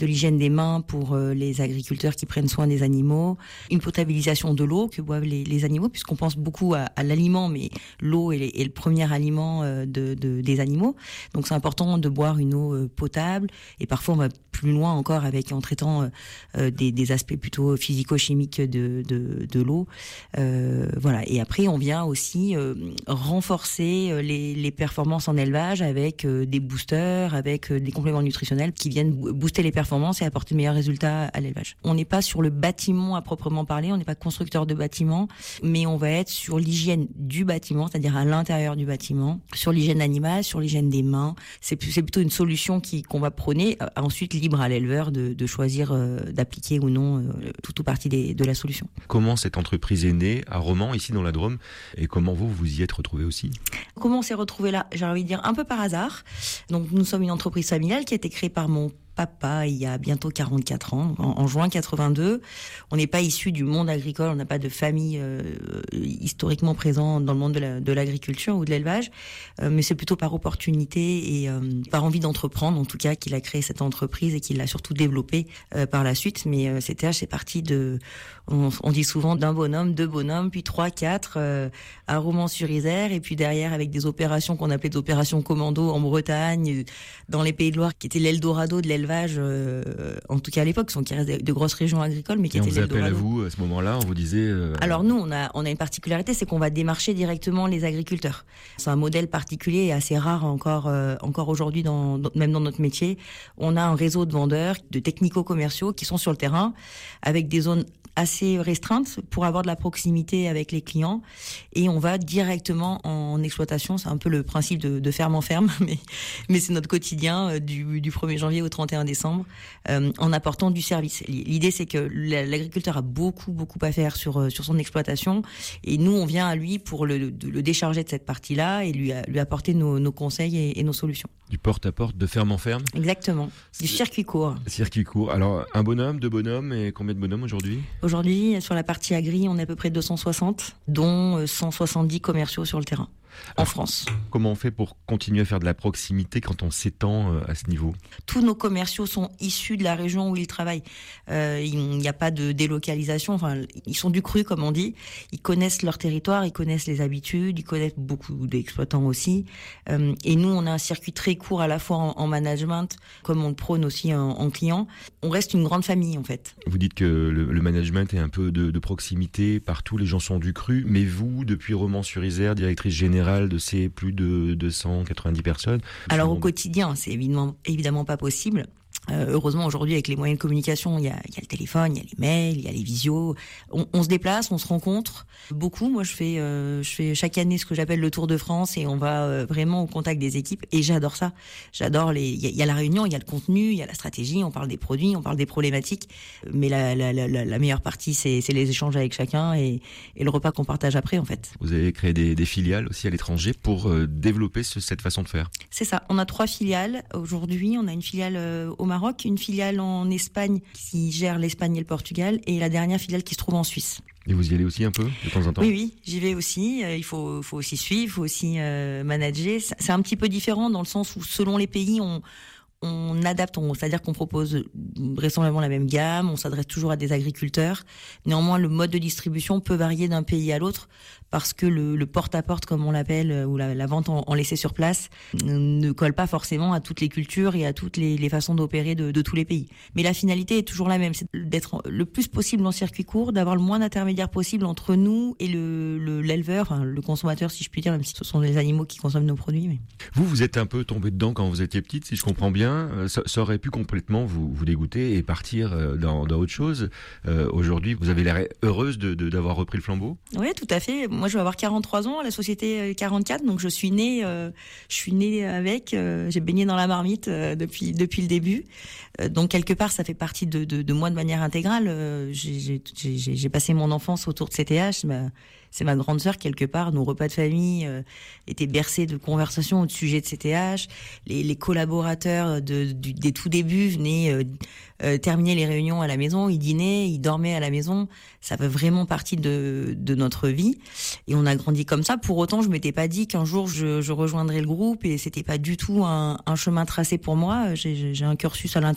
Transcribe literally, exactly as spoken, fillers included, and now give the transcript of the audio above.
de l'hygiène des mains pour euh, les agriculteurs qui prennent soin des animaux, une potabilisation de l'eau que boivent les, les animaux, puisqu'on pense beaucoup à, à l'aliment, mais l'eau est, est le premier aliment euh, de, de, des animaux. Donc c'est important de boire une eau euh, potable, et parfois on va plus loin encore avec en traitant euh, des, des aspects plutôt physico-chimiques de, de, de l'eau. Euh, voilà. Et après on vient aussi euh, renforcer les, les performances en élevage avec euh, des boosters, avec euh, des compléments nutritionnels qui viennent booster les performances et apporter de meilleurs résultats à l'élevage. On n'est pas sur le bâtiment à proprement parler, on n'est pas constructeur de bâtiment, mais on va être sur l'hygiène du bâtiment, c'est-à-dire à l'intérieur du bâtiment, sur l'hygiène animale, sur l'hygiène des mains. C'est, c'est plutôt une solution qui, qu'on va prôner. Ensuite, libre à l'éleveur de, de choisir euh, d'appliquer ou non euh, tout ou partie des, de la solution. Comment cette entreprise est née à Romans, ici dans la Drôme, et comment vous vous y êtes retrouvé aussi? Comment on s'est retrouvé là? J'ai envie de dire un peu par hasard. Donc nous sommes une entreprise familiale qui a été créée par mon papa il y a bientôt quarante-quatre ans, en, en juin quatre-vingt-deux. On n'est pas issu du monde agricole, on n'a pas de famille euh, historiquement présente dans le monde de, la, de l'agriculture ou de l'élevage, euh, mais c'est plutôt par opportunité et euh, par envie d'entreprendre, en tout cas, qu'il a créé cette entreprise et qu'il l'a surtout développée euh, par la suite. Mais euh, C T H, c'est parti de, on, on dit souvent d'un bonhomme, deux bonhommes, puis trois, quatre, euh, à Romans-sur-Isère, et puis derrière avec des opérations qu'on appelait des opérations commando en Bretagne, dans les Pays de Loire, qui étaient l'Eldorado de l'élevage. Euh, en tout cas à l'époque, qui restent de, de grosses régions agricoles, mais qui et étaient on vous appelle à vous à ce moment-là, on vous disait. Euh... Alors nous, on a on a une particularité, c'est qu'on va démarcher directement les agriculteurs. C'est un modèle particulier et assez rare encore euh, encore aujourd'hui, dans, dans même dans notre métier. On a un réseau de vendeurs, de technico-commerciaux qui sont sur le terrain avec des zones assez restreintes pour avoir de la proximité avec les clients, et on va directement en exploitation. C'est un peu le principe de, de ferme en ferme, mais mais c'est notre quotidien du, du premier janvier au trente et un décembre, euh, en apportant du service. L'idée, c'est que l'agriculteur a beaucoup beaucoup à faire sur sur son exploitation, et nous on vient à lui pour le, le décharger de cette partie-là et lui lui apporter nos, nos conseils et, et nos solutions. Du porte-à-porte, de ferme en ferme. Exactement. Du circuit court. Circuit court. Alors un bonhomme, deux bonhommes, et combien de bonhommes aujourd'hui? Aujourd'hui, sur la partie agri, on est à peu près deux cent soixante, dont cent soixante-dix commerciaux sur le terrain, en France. Comment on fait pour continuer à faire de la proximité quand on s'étend à ce niveau? Tous nos commerciaux sont issus de la région où ils travaillent. Euh, il n'y a pas de délocalisation. Enfin, ils sont du cru, comme on dit. Ils connaissent leur territoire, ils connaissent les habitudes, ils connaissent beaucoup d'exploitants aussi. Euh, et nous, on a un circuit très court à la fois en, en management, comme on le prône aussi en, en client. On reste une grande famille, en fait. Vous dites que le, le management est un peu de, de proximité, partout les gens sont du cru, mais vous, depuis Romans-sur-Isère, directrice générale de ces plus de deux cent quatre-vingt-dix personnes. Alors au quotidien, c'est évidemment, évidemment pas possible. Euh, heureusement aujourd'hui avec les moyens de communication, il y a, il y a le téléphone, il y a les mails, il y a les visios. On, on se déplace, on se rencontre beaucoup. Moi, je fais, euh, je fais chaque année ce que j'appelle le Tour de France, et on va euh, vraiment au contact des équipes. Et j'adore ça. J'adore les. Il y a, il y a la réunion, il y a le contenu, il y a la stratégie. On parle des produits, on parle des problématiques. Mais la, la, la, la meilleure partie, c'est, c'est les échanges avec chacun et, et le repas qu'on partage après, en fait. Vous avez créé des, des filiales aussi à l'étranger pour euh, développer ce, cette façon de faire. C'est ça. On a trois filiales aujourd'hui. On a une filiale euh, au Maroc, une filiale en Espagne qui gère l'Espagne et le Portugal, et la dernière filiale qui se trouve en Suisse. Et vous y allez aussi un peu, de temps en temps? Oui, oui, j'y vais aussi. Il faut, faut aussi suivre, il faut aussi euh, manager. C'est un petit peu différent dans le sens où, selon les pays, on, on adapte. On, c'est-à-dire qu'on propose vraisemblablement la même gamme, on s'adresse toujours à des agriculteurs. Néanmoins, le mode de distribution peut varier d'un pays à l'autre, parce que le, le porte-à-porte, comme on l'appelle, ou la, la vente en, en laissé sur place, ne colle pas forcément à toutes les cultures et à toutes les, les façons d'opérer de, de tous les pays. Mais la finalité est toujours la même, c'est d'être le plus possible en circuit court, d'avoir le moins d'intermédiaires possible entre nous et le, le, l'éleveur, enfin, le consommateur, si je puis dire, même si ce sont les animaux qui consomment nos produits. Mais... Vous, vous êtes un peu tombé dedans quand vous étiez petite, si je comprends bien. Ça, ça aurait pu complètement vous, vous dégoûter et partir dans, dans autre chose. Euh, aujourd'hui, vous avez l'air heureuse de, de, d'avoir repris le flambeau? Oui, tout à fait. Moi, je vais avoir quarante-trois ans, la société quarante-quatre, donc je suis née, euh, je suis née avec, euh, j'ai baigné dans la marmite euh, depuis depuis le début. Euh, donc quelque part, ça fait partie de, de, de moi de manière intégrale. Euh, j'ai, j'ai, j'ai, j'ai passé mon enfance autour de C T H. Ma, c'est ma grande sœur quelque part. Nos repas de famille euh, étaient bercés de conversations au sujet de C T H. Les, les collaborateurs de, du, des tout débuts venaient euh, euh, terminer les réunions à la maison, ils dînaient, ils dormaient à la maison. Ça fait vraiment partie de, de notre vie. Et on a grandi comme ça. Pour autant, je m'étais pas dit qu'un jour je, je rejoindrais le groupe, et c'était pas du tout un, un chemin tracé pour moi. J'ai, j'ai un cursus à l'intérieur